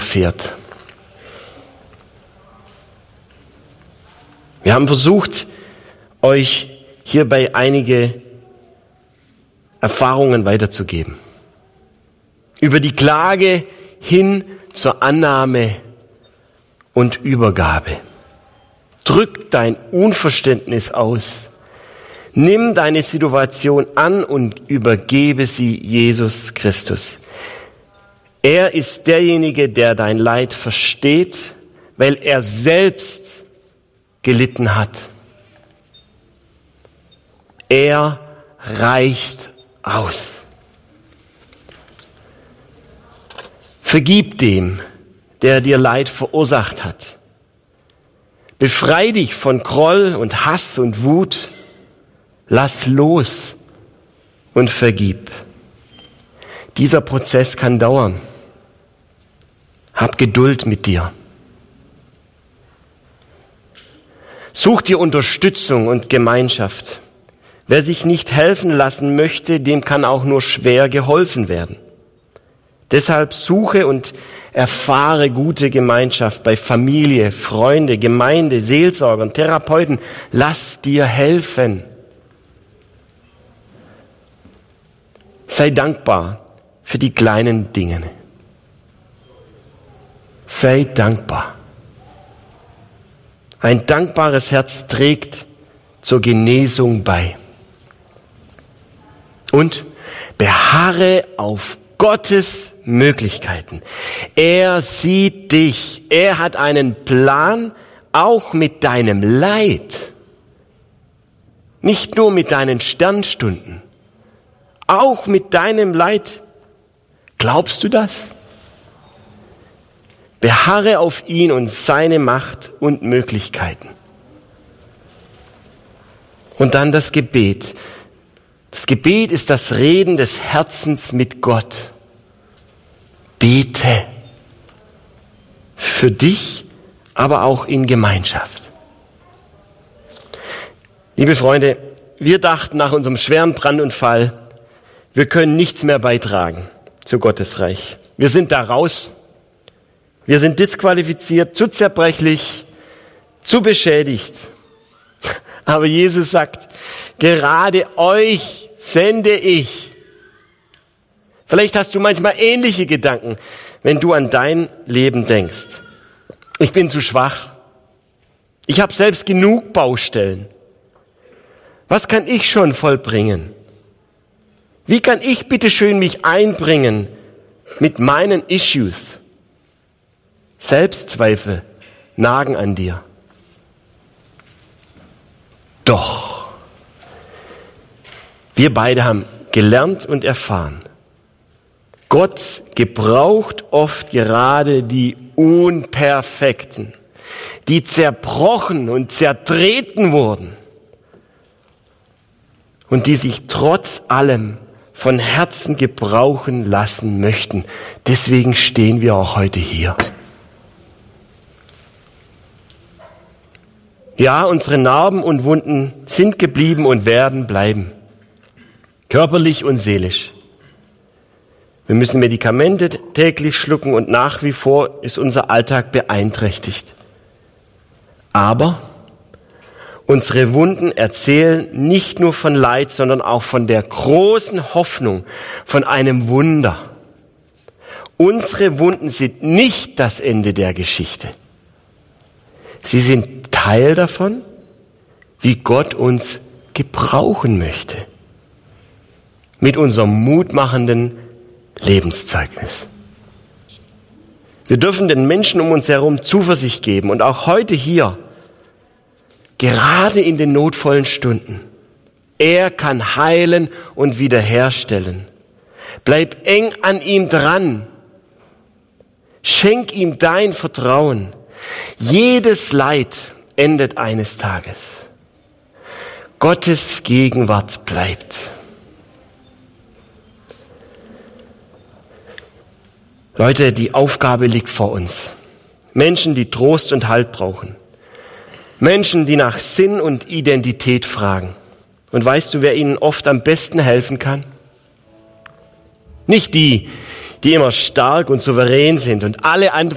widerfährt. Wir haben versucht, euch hierbei einige Erfahrungen weiterzugeben. Über die Klage hin zur Annahme und Übergabe. Drück dein Unverständnis aus. Nimm deine Situation an und übergebe sie Jesus Christus. Er ist derjenige, der dein Leid versteht, weil er selbst gelitten hat. Er reicht aus. Vergib dem, der dir Leid verursacht hat. Befrei dich von Groll und Hass und Wut. Lass los und vergib. Dieser Prozess kann dauern. Hab Geduld mit dir. Such dir Unterstützung und Gemeinschaft. Wer sich nicht helfen lassen möchte, dem kann auch nur schwer geholfen werden. Deshalb suche und erfahre gute Gemeinschaft bei Familie, Freunde, Gemeinde, Seelsorgern, Therapeuten. Lass dir helfen. Sei dankbar für die kleinen Dinge. Sei dankbar. Ein dankbares Herz trägt zur Genesung bei. Und beharre auf Gottes Möglichkeiten. Er sieht dich. Er hat einen Plan, auch mit deinem Leid. Nicht nur mit deinen Sternstunden. Auch mit deinem Leid. Glaubst du das? Beharre auf ihn und seine Macht und Möglichkeiten. Und dann das Gebet. Das Gebet ist das Reden des Herzens mit Gott. Bete. Für dich, aber auch in Gemeinschaft. Liebe Freunde, wir dachten nach unserem schweren Brandunfall, wir können nichts mehr beitragen zu Gottes Reich. Wir sind da raus. Wir sind disqualifiziert, zu zerbrechlich, zu beschädigt. Aber Jesus sagt, gerade euch sende ich. Vielleicht hast du manchmal ähnliche Gedanken, wenn du an dein Leben denkst. Ich bin zu schwach. Ich habe selbst genug Baustellen. Was kann ich schon vollbringen? Wie kann ich bitte schön mich einbringen mit meinen Issues? Selbstzweifel nagen an dir. Doch, wir beide haben gelernt und erfahren, Gott gebraucht oft gerade die Unperfekten, die zerbrochen und zertreten wurden und die sich trotz allem von Herzen gebrauchen lassen möchten. Deswegen stehen wir auch heute hier. Ja, unsere Narben und Wunden sind geblieben und werden bleiben. Körperlich und seelisch. Wir müssen Medikamente täglich schlucken und nach wie vor ist unser Alltag beeinträchtigt. Aber unsere Wunden erzählen nicht nur von Leid, sondern auch von der großen Hoffnung, von einem Wunder. Unsere Wunden sind nicht das Ende der Geschichte. Sie sind Teil davon, wie Gott uns gebrauchen möchte. Mit unserem mutmachenden Lebenszeugnis. Wir dürfen den Menschen um uns herum Zuversicht geben und auch heute hier, gerade in den notvollen Stunden. Er kann heilen und wiederherstellen. Bleib eng an ihm dran. Schenk ihm dein Vertrauen. Jedes Leid endet eines Tages. Gottes Gegenwart bleibt. Leute, die Aufgabe liegt vor uns. Menschen, die Trost und Halt brauchen. Menschen, die nach Sinn und Identität fragen. Und weißt du, wer ihnen oft am besten helfen kann? Nicht die, die immer stark und souverän sind und alle Antworten